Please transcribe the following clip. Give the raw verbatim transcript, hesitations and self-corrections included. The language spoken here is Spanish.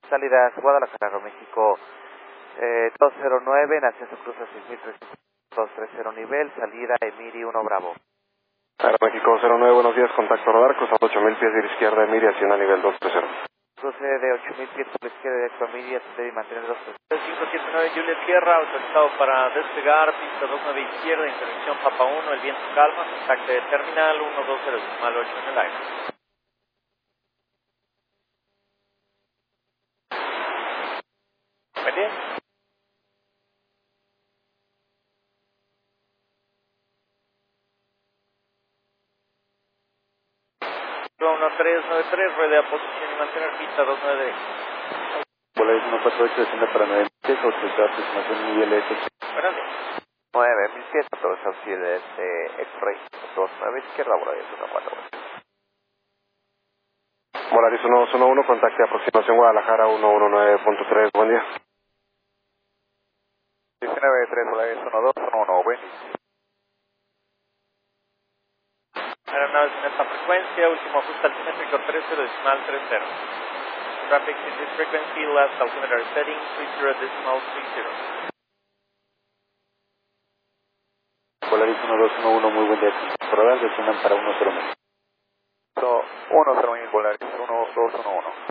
Salida Guadalajara, México eh, dos cero nueve, en ascenso cruza seis mil trescientos treinta nivel, salida Emiri uno Bravo. Aeroméxico cero nueve, buenos días, contacto radar, cruzando ocho mil pies de la izquierda, Emiri, hacia nivel dos tres cero. Cruce de ocho mil pies por la izquierda de Emiri, ascender y mantener dos tres cero. cinco siete nueve Juliet Sierra, autorizado para despegar, pista dos nueve izquierda, intervención Papa uno, el viento calma, contacto de terminal uno dos cero ocho en el aire. Buen día. uno tres nueve tres, ruede a posición y mantener pista dos nueve. Volaris uno cuatro ocho, desciende para nueve mil pies, autorizado aproximación nivel S. Buenos días. nueve mil pies, todos auxiliares de X-Ray, dos nueve izquierda, Volaris uno cuatro ocho. Volaris uno dos uno uno, contacte aproximación Guadalajara uno uno nueve punto tres, buen día. diecinueve tres, Volaris uno dos uno uno, buen día. Aeronaves en esta frecuencia, último ajuste altimétrico treinta decimal treinta. Traffic in this frequency, last altimeter setting treinta decimal treinta. Volaris uno dos uno uno, muy buen día. Radar, desciendan para uno cero mil. uno cero mil, Volaris uno dos uno uno.